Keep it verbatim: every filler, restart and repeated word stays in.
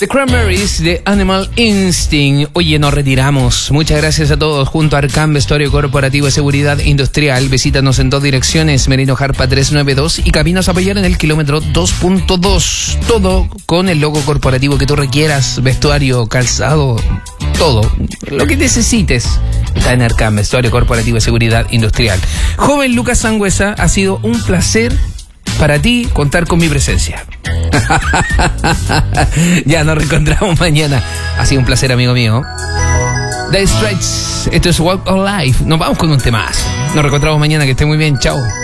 The Cranberries de Animal Instinct. Oye, nos retiramos. Muchas gracias a todos. Junto a Arcam Vestuario Corporativo de Seguridad Industrial. Visítanos en dos direcciones: Merino Jarpa trescientos noventa y dos y Caminos a Apoyar en el kilómetro dos punto dos. Todo con el logo corporativo que tú requieras. Vestuario, calzado, todo. Lo que necesites está en Arcam Vestuario Corporativo de Seguridad Industrial. Joven Lucas Sangüesa, ha sido un placer para ti contar con mi presencia. Ya nos reencontramos mañana. Ha sido un placer, amigo mío. The Straits, esto es Walk of Life. Nos vamos con un tema más. Nos reencontramos mañana, que esté muy bien. Chao.